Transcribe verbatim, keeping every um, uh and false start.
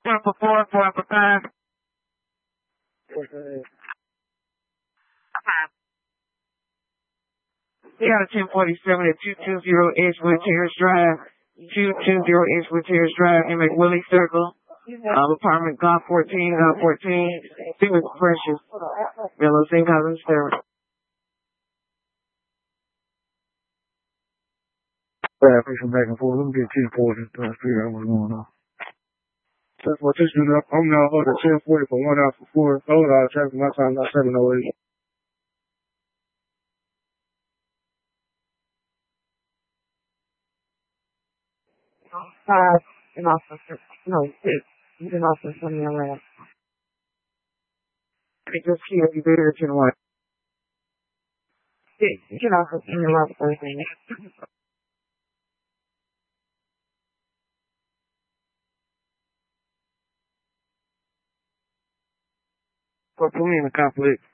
Four for four, four for five. We got a ten forty-seven at two twenty Edgewood Terrace Drive, two twenty Edgewood Terrace Drive, in McWillie Circle, um, apartment God fourteen, God fourteen, Stephen Precious, Mellow Saint Housing Service. Bad pushing back and forth. Let me get ten forty to figure out what's going on. That's what this dude up. I'm now holding ten forty for one out for four. Hold on, traffic. My time not seven oh eight. Five and officer. No, six. You can also send me around. I just hear you better than what? Six. You can also send me around for everything. Well, put me in a conflict.